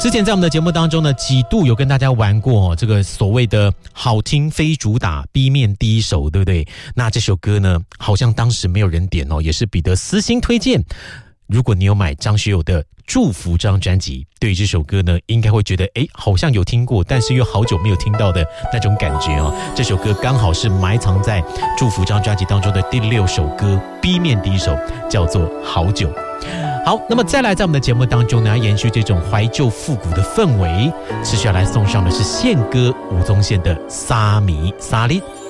之前在我们的节目当中呢，几度有跟大家玩过这个所谓的好听非主打 B 面第一首，对不对？那这首歌呢，好像当时没有人点也是彼得私心推荐。如果你有买张学友的《祝福》这张专辑，对于这首歌呢，应该会觉得好像有听过，但是又好久没有听到的那种感觉这首歌刚好是埋藏在《祝福》这张专辑当中的第6首歌 B 面第一首，叫做《好久》。好，那么再来在我们的节目当中呢，延续这种怀旧复古的氛围，持续要来送上的是宪歌吴宗宪的《沙弥沙哩》。